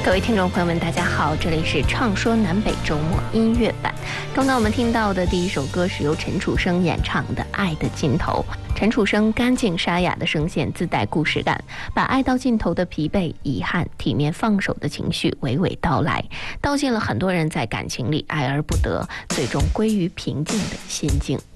各位听众朋友们，大家好，这里是唱说南北周末音乐版。刚刚我们听到的第一首歌是由陈楚生演唱的《爱的尽头》。陈楚生干净沙哑的声线自带故事感，把爱到尽头的疲惫、遗憾、体面放手的情绪娓娓道来，道尽了很多人在感情里爱而不得，最终归于平静的心境。